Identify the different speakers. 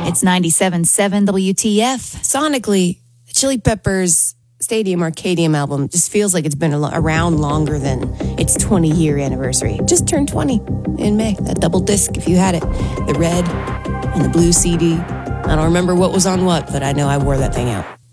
Speaker 1: It's 97.7 WTF.
Speaker 2: Sonically, the Chili Peppers Stadium Arcadium album just feels like it's been around longer than its 20-year anniversary. It just turned 20 in May. That double disc, if you had it. The red and the blue CD. I don't remember what was on what, but I know I wore that thing out.